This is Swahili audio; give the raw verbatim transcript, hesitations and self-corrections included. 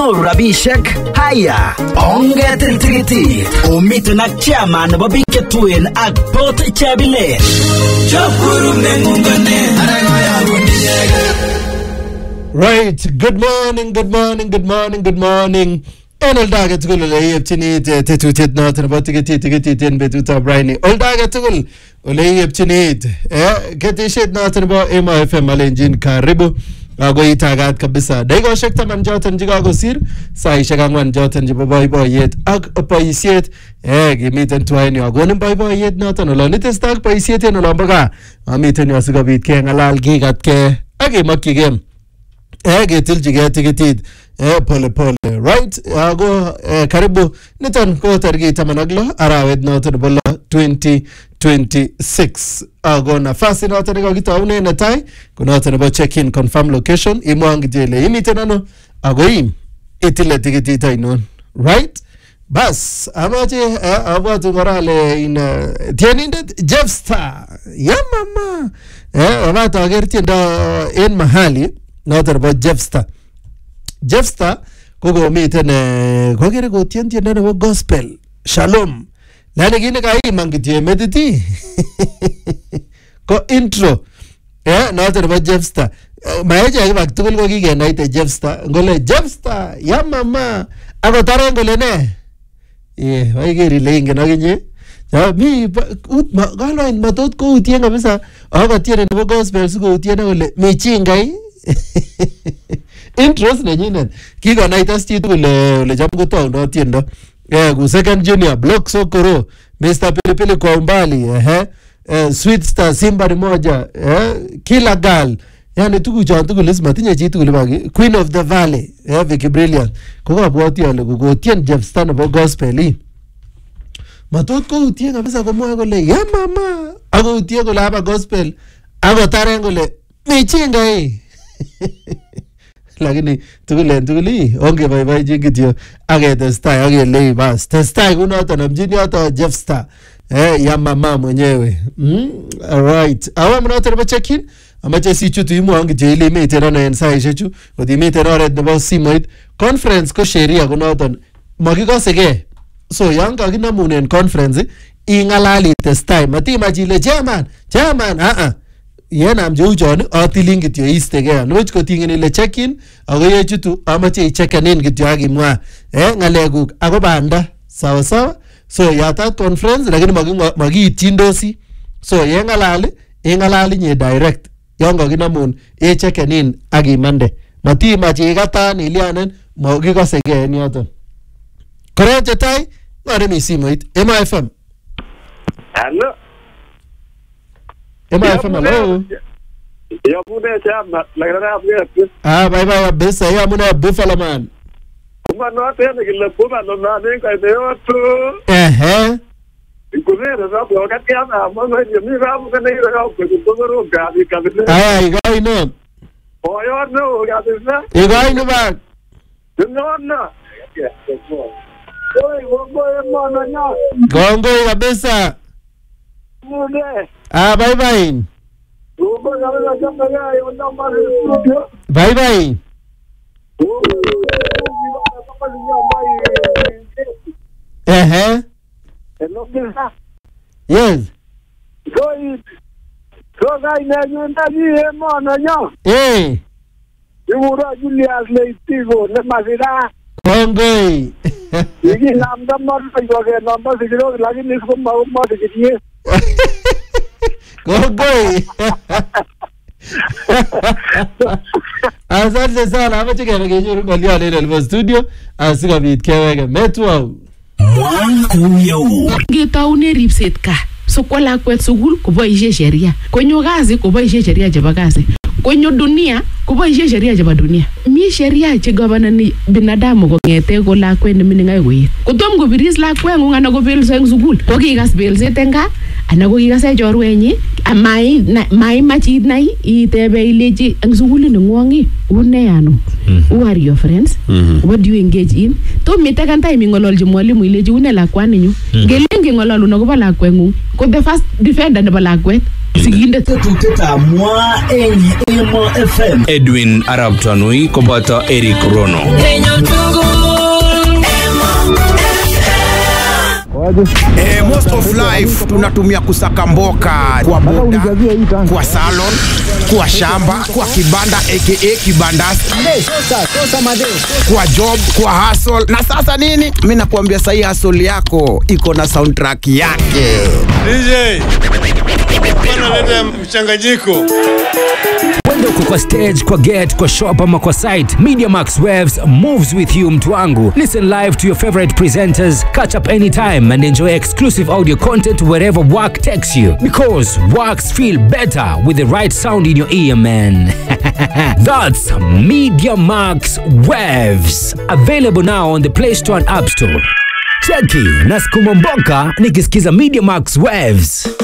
Rabishek haya ongetil tikitit omiten ak chairman nebo biik chetuen ak Port Chebile Right, good morning, good morning, good morning, good morning. En oldaage tugul ole yepchinit tetutiet noton nebo tikitit tikitit en betutab raini. Oldaage tugul ole yepchinit eh ketisiet noton nebo Emo F M alenjin karibu. Ako itagat kabisa. Daikoshek taman joton chekakosir saishek angwan joton chebo boiboiyet ak boisiet eh kimiten tuaini akonin boiboiyet noton olon itestai ak boisiet en olon bo gaa amiten yo sikobit kengalal kikatkee ak kemokyigei eh ketilchigei tikitit eh pole pole right ako eh, karibu niton ko tarikit taman ak lo arawet noton nebo lo twenty twenty-six ako nafasi noton nekakitaune netai ko noton nebo check in confirm location imwang kitele imiten ano ako im itile tikitit ainon right bas amache eh, abwatu korale in uh, tienindet Jeff Star ya mama eh abata ager tiendo en mahali noton nebo Jeff Star Jeff Star ko komiten eh, kokere ko tien tiendo nebo gospel shalom lani kine kai mangitye mediti ko intro eh noton nebo Jeff Star maeche akibak tugul ko kikenaite Jeff Star ngole Jeff Star ya mama ako taren ngole ne eh waigeri le ingen akinye ya mi ut ma galo matot ko utien kabisa ako tiene nebo gospel siko utien ngole mi chingai intros nenyinet kikonaita sti tugul ole cham ko taundo tiendo eh ku second junior block sokoro Mister Pilipili kwa umbali eh eh Sweet Star Simba moja eh Killer Girl yani tugu cha tugu lazima tinye chi tugu libagi Queen of the Valley eh Vicky Brilliant ko kabwati ale ko tien Jeff Star nebo gospel i matot ko utien kabisa ko mwa kole ya mama ako utien kole hapa gospel ako tare kole michinga hii lakini tugule tuguli onge bye bye jingitio age testai age lei bas testai kunoto mjini hata Jeff Star eh ya mama mwenyewe mm all right awa mnato nebo check in amache si chutu imu angitio ile imeten na en saishe chu odi imeten oret nebo simoit conference ko sheria kunoto makikosege so yanga kinamunen conference ingalali testai matimachi ile chairman chairman a a yenam je ujon atiling kityo istege noch ko tingen ile check in ako ye chutu amache ichekenen kityo akimwa eh ngalekuk ako banda sawa sawa so yatat conference lakini magiitindosi so ye ngalali e ngalali nye direct yongo kinamun e chekenen akimande matimachi ikatan ilianen magikosege en yoton koroche tai ngare mi simoit Emo F M hello Emo F M hello yo mune chama la gran abierto ah bye bye besa ya mune buffalo man kuma no tiene que le puma no na de ka de otro eh eh ikuzera na kwa wakati ana mama ni mi ramu kana ile rao kwa tugoro gabi kabisa ay gai no oyo no kabisa gai no ba no no oi wongo mwana nya gongo kabisa mune ah bye bye bye bye eh eh yes Soy soy na yunda ni mwana nya eh yura Julius Leitigo na mazira gongo yiki namda mar yo ke namba sikiro lakini isko mau mau dikiye gongo asante sana amache kebe kenyoru ngolion en Elvo studio asikobit keweke metwau ngetaune ripset ka so kwa lakwet sukul koboishe sheria konyo kazi koboishe sheria chebo kazi konyo dunia koboishe sheria chebo dunia mi sheria che governani binadamu kongete ko lakwet ne mining ay koyet kotom kobiris lakwet ngung ana ko belso eng sukul ko kikas belset eng gaa ana ko kikas chorwenyi Mai mai machi nai itebe ileji ang suguli nangwangi une ano. Who are your friends? Mm-hmm. What do you engage in? To mitakan time ngololji mwalimu ileji une lakwani nyu. Mm-hmm. Gelenge ngololu nakuba lakwengu. Ko the first defender na balakwet. Siginde tuteta mwa enyi emo F M. Edwin Arab Tanui kobata Eric Rono. Eh, most of life tunatumia kusaka mboka kwa boda, kwa salon, kwa shamba, kwa kibanda aka kibandaski, kwa job, kwa hustle. Na sasa nini? Mimi nakuambia sahi hustle yako iko na soundtrack yake. D J wanaleta mchanganyiko. Wendo kwa stage, kwa get, kwa shop ama kwa site, Media Max Waves moves with you mtu wangu. Listen live to your favorite presenters, catch up anytime and enjoy exclusive audio content wherever work takes you. Because works feel better with the right sound in your ear, man. That's Media Max Waves. Available now on the Play Store and App Store. Cheki, naskuma mboka nikisikiza Media Max Waves.